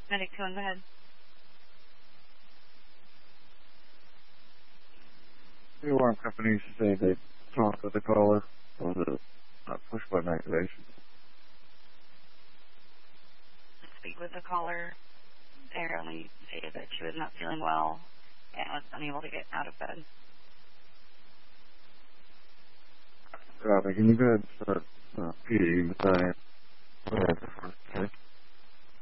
Medic 2, go ahead. The alarm companies say they talked with the caller for the push button activation. Speak with the caller. They only stated that she was not feeling well and was unable to get out of bed. Copy. Can you go ahead and start PE with Diane? Go ahead. Okay.